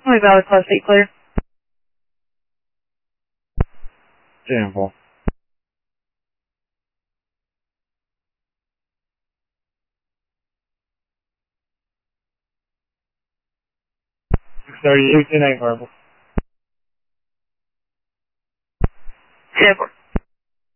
Only valid class 8 clear. Sample. 6:30, 18 verbal. 10-4.